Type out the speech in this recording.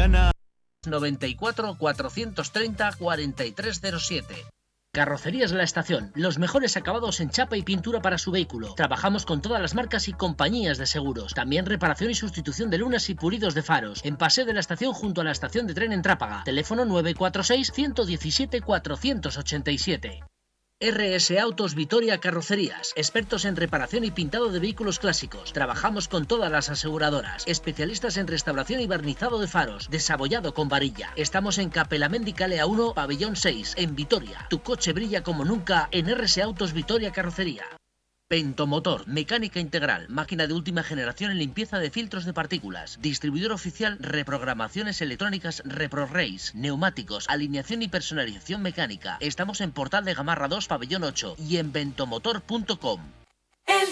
Llana 94 430 4307. Carrocerías La Estación, los mejores acabados en chapa y pintura para su vehículo. Trabajamos con todas las marcas y compañías de seguros. También reparación y sustitución de lunas y pulidos de faros. En Paseo de la Estación junto a la estación de tren en Trápaga. Teléfono 946 117 487. RS Autos Vitoria Carrocerías, expertos en reparación y pintado de vehículos clásicos. Trabajamos con todas las aseguradoras, especialistas en restauración y barnizado de faros, desabollado con varilla. Estamos en Capelamendi Calea 1, Pabellón 6, en Vitoria. Tu coche brilla como nunca en RS Autos Vitoria Carrocería. Pentomotor, mecánica integral, máquina de última generación en limpieza de filtros de partículas, distribuidor oficial, reprogramaciones electrónicas ReproRace, neumáticos, alineación y personalización mecánica. Estamos en Portal de Gamarra 2, Pabellón 8 y en pentomotor.com. El